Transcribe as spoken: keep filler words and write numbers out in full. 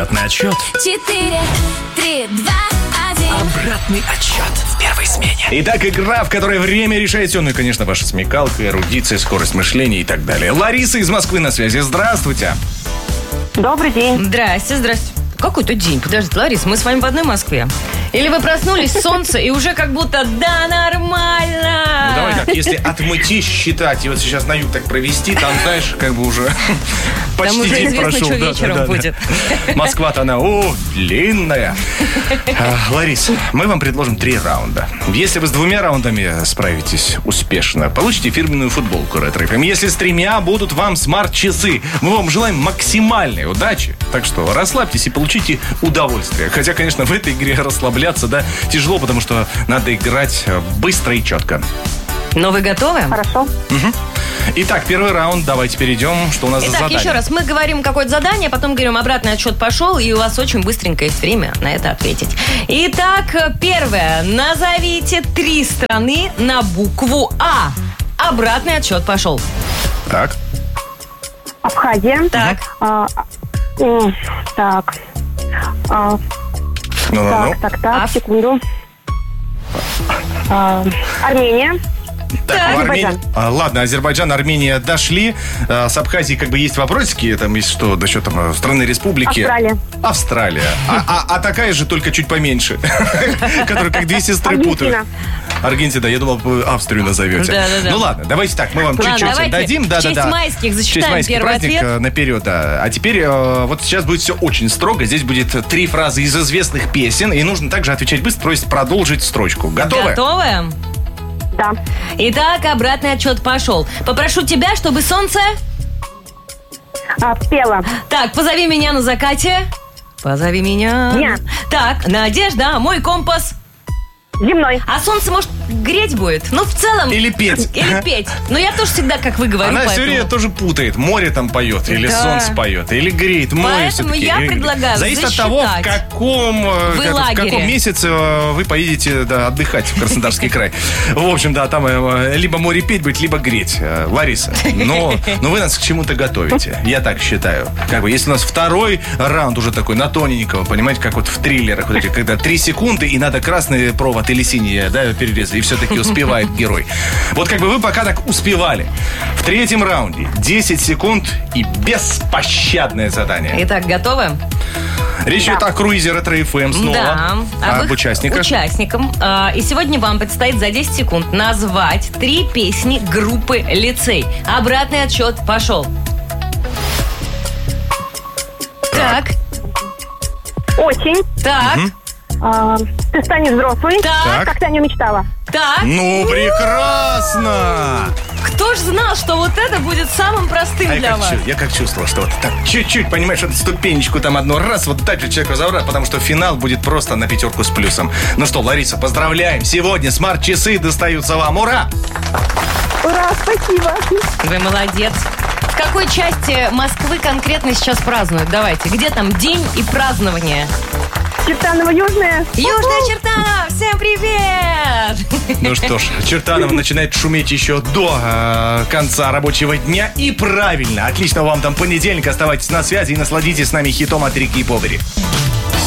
Обратный отсчет. Четыре, три, два, один. Обратный отсчет в первой смене. Итак, игра, в которой время решает все. Ну и, конечно, ваша смекалка, эрудиция, скорость мышления и так далее. Лариса из Москвы на связи. Здравствуйте. Добрый день. Здрасте, здрасте. Какой-то день. Подождите, Ларис, мы с вами в одной Москве. Или вы проснулись, солнце, и уже как будто да, нормально. Ну, давай так, если от Мытищ считать, и вот сейчас на юг так провести, там, знаешь, как бы уже почти там уже день известно, прошел. что Да, вечером да, да, будет. Да. Москва-то она, о, длинная. А, Ларис, мы вам предложим три раунда. Если вы с двумя раундами справитесь успешно, получите фирменную футболку Ретро эф эм. Если с тремя, будут вам смарт-часы. Мы вам желаем максимальной удачи. Так что расслабьтесь и получите удовольствие. Хотя, конечно, в этой игре расслабляться, да, тяжело, потому что надо играть быстро и четко. Но вы готовы? Хорошо. Угу. Итак, первый раунд. Давайте перейдем. Что у нас Итак, за задание? еще раз. Мы говорим какое-то задание, потом говорим, обратный отсчет пошел, и у вас очень быстренько есть время на это ответить. Итак, первое. Назовите три страны на букву А. Обратный отсчет пошел. Так. Абхазия. Так. А, м, так. А, Ну-ну-ну. так, так, так, А. секунду. А, Армения. Так, Так. в Армении- Азербайджан. А, ладно, Азербайджан, Армения дошли. А, с Абхазией как бы есть вопросики. Там есть что, да что там, страны республики. Австралия. Австралия. А, а- а такая же, только чуть поменьше. Которая как две сестры Аргентина. путают. Аргентина, я думал, вы Австрию назовете. Да-да-да. Ну ладно, давайте так, мы вам Ладно, чуть-чуть давайте дадим. в честь майских зачитаем В честь майский первый праздник ответ. э, наперед, да. А теперь э, вот сейчас будет все очень строго. Здесь будет три фразы из известных песен. И нужно также отвечать быстро, то есть продолжить строчку. Готовы? Готовы? Да. Итак, обратный отсчет пошел. Попрошу тебя, чтобы солнце... А, пела. Так, позови меня на закате. Позови меня. Дня. Так, Надежда, мой компас. Земной. А солнце, может, греть будет? Ну, в целом... Или петь. Или петь. Но я тоже всегда, как вы говорю, Она все поэтому... время тоже путает. Море там поет, или Да. солнце поет, или греет, море Поэтому все-таки. я Или- предлагаю Зависит от засчитать. того, в каком, э, Вы как- в лагере. каком месяце э, вы поедете да, отдыхать в Краснодарский край. В общем, да, там э, либо море петь будет, либо греть. Э, Лариса, но, но вы нас к чему-то готовите. Я так считаю. Как бы, если у нас второй раунд уже такой на тоненького, понимаете, как вот в триллерах, вот эти, когда три секунды, и надо красный провод или синий, да, перерезать, и все-таки успевает герой. Вот как бы вы пока так успевали. В третьем раунде десять секунд и беспощадное задание. Итак, готовы? Речь идет о круизе Ретро эф эм снова. Да. Об их участниках. Участникам. А, И сегодня вам предстоит за десять секунд назвать три песни группы «Лицей». Обратный отсчет пошел. Так, Очень. так, А, ты станешь взрослый. так, Как ты о нем мечтала. так. Ну, прекрасно! Кто ж знал, что вот это будет самым простым А я для как, вас? чу- я как чувствовал, что вот так чуть-чуть, понимаешь, эту ступенечку там одну раз, вот так же человек разобрать, потому что финал будет просто на пятерку с плюсом. Ну что, Лариса, поздравляем! Сегодня смарт-часы достаются вам. Ура! Ура, спасибо. Вы молодец. В какой части Москвы конкретно сейчас празднуют? Давайте. Где там день и празднование? Чертаново южное. Южная черта! Всем привет! Ну что ж, Чертанова начинает шуметь еще до э, конца рабочего дня. И правильно, отлично вам там понедельник. Оставайтесь на связи и насладитесь с нами хитом от Рики и Повери.